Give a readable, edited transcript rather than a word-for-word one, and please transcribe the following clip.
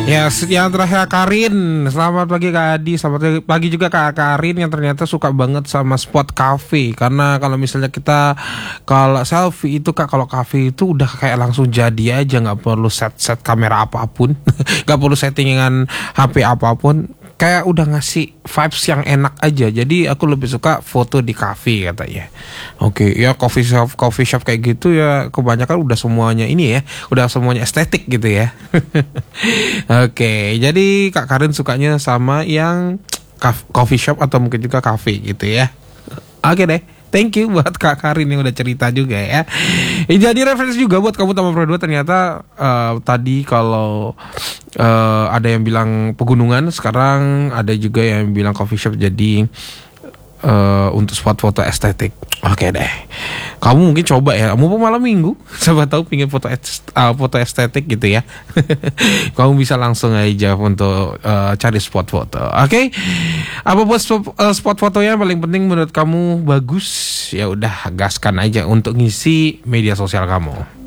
Ya, yang terakhir Karin. Selamat pagi Kak Adi. Selamat pagi juga Kak Karin yang ternyata suka banget sama spot cafe. Karena kalau misalnya kita kalau selfie itu Kak, kalau cafe itu udah kayak langsung jadi aja, nggak perlu set kamera apapun, nggak perlu settingan HP apapun. Kayak udah ngasih vibes yang enak aja. Jadi aku lebih suka foto di cafe katanya. Oke, ya coffee shop kayak gitu ya kebanyakan udah semuanya ini ya, udah semuanya estetik gitu ya. Oke, jadi Kak Karin sukanya sama yang coffee shop atau mungkin juga cafe gitu ya. Oke deh. Thank you buat Kak Karin yang udah cerita juga ya. Jadi referensi juga buat kamu Taman Pro 2 ternyata tadi kalau ada yang bilang pegunungan, sekarang ada juga yang bilang coffee shop jadi untuk spot foto estetik. Oke deh. Kamu mungkin coba ya, mumpung malam minggu, siapa tahu pingin foto estetik gitu ya. Kamu bisa langsung aja untuk cari spot foto. Oke. Apa buat spot fotonya paling penting menurut kamu bagus? Ya udah gaskan aja untuk ngisi media sosial kamu.